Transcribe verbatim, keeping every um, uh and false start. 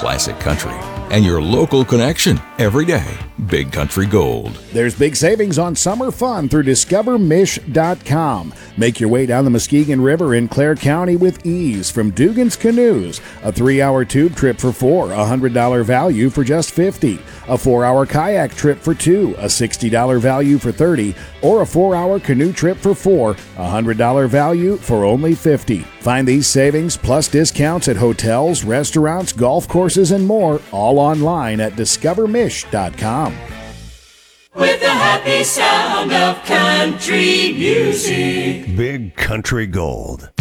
classic country, and your local connection every day. Big Country Gold. There's big savings on summer fun through discover mish dot com. Make your way down the Muskegon River in Clare County with ease from Dugan's Canoes. A three-hour tube trip for four, a one hundred dollars value for just fifty dollars. A four-hour kayak trip for two, a sixty dollars value for thirty dollars. Or a four-hour canoe trip for four, a one hundred dollars value for only fifty dollars. Find these savings plus discounts at hotels, restaurants, golf courses, and more, all online at discover mish dot com. With the happy sound of country music. Big Country Gold.